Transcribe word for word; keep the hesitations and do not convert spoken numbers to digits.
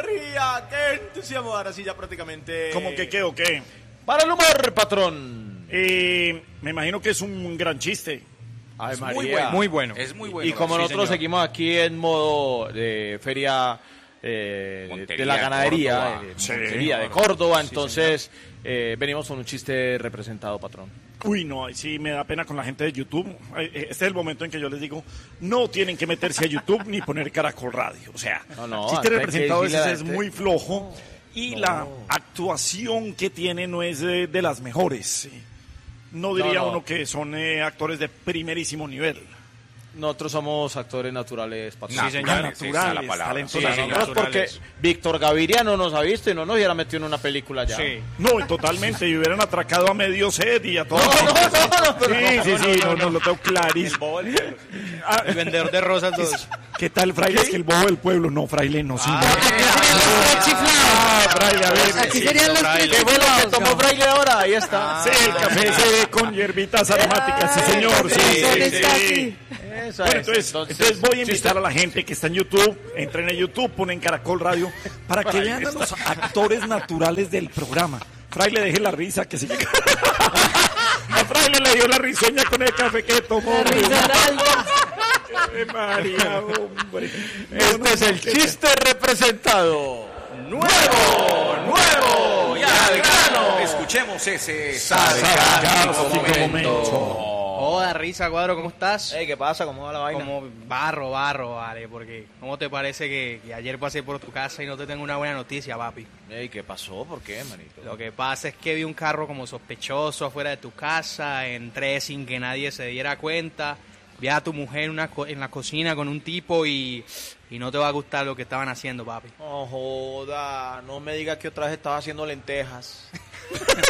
alegría! ¡Qué entusiasmo! Ahora sí, ya prácticamente... ¿Cómo que qué o qué? Para el humor, patrón. Eh, me imagino que es un gran chiste. Ay, Es María. muy bueno. Muy bueno. Es muy bueno. Y como Sí, nosotros señor. seguimos aquí en modo de feria eh, Montería de la de ganadería, Córdoba. eh, Sí. Montería de Córdoba, entonces eh, venimos con un chiste representado, patrón. Uy, no, ay, sí me da pena con la gente de YouTube. Ay, Este es el momento en que yo les digo, no tienen que meterse a YouTube ni poner Caracol Radio. O sea, No, no, el chiste hay que representado a decirle a veces la es gente- muy flojo y No. la actuación que tiene no es de, de las mejores. sí. No diría No, no. uno que son eh, actores de primerísimo nivel. Nosotros somos actores naturales, patrón. Sí, señor. Naturales, esa es la Naturales, palabra. talentosos. Sí, O sea, señor. nosotros porque naturales. Víctor Gaviria no nos ha visto y no nos hubiera metido en una película ya. Sí. No, totalmente, y hubieran atracado a medio set y a todo. No, no, no, no, pero Sí, no, sí, sí, no, no, lo tengo clarísimo. Ah, El vendedor de rosas dos. ¿Qué tal, fraile? Es que el bobo del pueblo. No, fraile, no, sí. no. Ah, Ah, fraile, a ver. aquí sí. serían los Fraile. ¿Qué fue lo que chiflados, tomó ¿no? Fraile ahora? Ahí está. Sí, el café se ve con hierbitas aromáticas, sí, señor. Sí, Eso sí, está sí. así. Eso Bueno, es. entonces, entonces voy a invitar a la gente que está en YouTube, entren en YouTube, ponen Caracol Radio, para que vean a los actores naturales del programa. Fraile, deje la risa, que se llega. A Fraile le dio la risueña con el café que tomó. La risaralda. Ave María, hombre. No, Este no, es no, el ¿qué chiste representado. ¡Nuevo! ¡Nuevo! Y al grano, escuchemos ese sarcástico momento. momento. Joda, risa, Cuadro, ¿cómo estás? Ey, ¿qué pasa? ¿Cómo va la vaina? Como barro, barro, vale, porque ¿cómo te parece que, que ayer pasé por tu casa y no te tengo una buena noticia, papi? Ey, ¿qué pasó? ¿Por qué, manito? Lo que pasa es que vi un carro como sospechoso afuera de tu casa, entré sin que nadie se diera cuenta, vi a tu mujer en, una co- en la cocina con un tipo y, y no te va a gustar lo que estaban haciendo, papi. No joda, no me digas que otra vez estaba haciendo lentejas.